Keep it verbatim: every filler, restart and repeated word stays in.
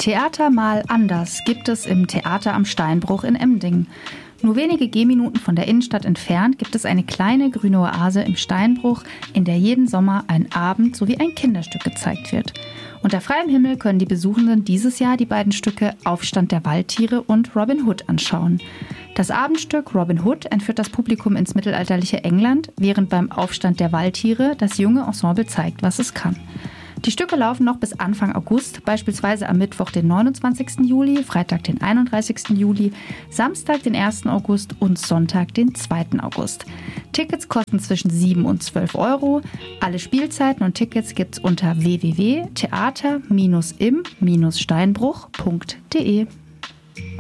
Theater mal anders gibt es im Theater am Steinbruch in Emding. Nur wenige Gehminuten von der Innenstadt entfernt gibt es eine kleine grüne Oase im Steinbruch, in der jeden Sommer ein Abend sowie ein Kinderstück gezeigt wird. Unter freiem Himmel können die Besuchenden dieses Jahr die beiden Stücke Aufstand der Waldtiere und Robin Hood anschauen. Das Abendstück Robin Hood entführt das Publikum ins mittelalterliche England, während beim Aufstand der Waldtiere das junge Ensemble zeigt, was es kann. Die Stücke laufen noch bis Anfang August, beispielsweise am Mittwoch, den neunundzwanzigsten Juli, Freitag, den einunddreißigsten Juli, Samstag, den ersten August und Sonntag, den zweiten August. Tickets kosten zwischen sieben und zwölf Euro. Alle Spielzeiten und Tickets gibt's unter w w w punkt theater im Steinbruch punkt de.